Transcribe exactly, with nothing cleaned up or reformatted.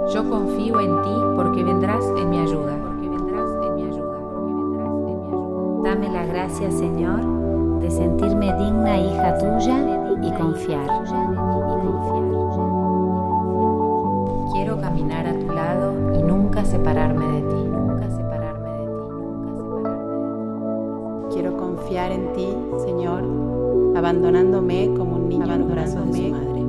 Yo confío en ti porque vendrás en mi ayuda. Dame la gracia, Señor, de sentirme digna hija tuya y confiar. Quiero caminar a tu lado y nunca separarme de ti. Quiero confiar en ti, Señor, abandonándome como un niño en los brazos de su madre.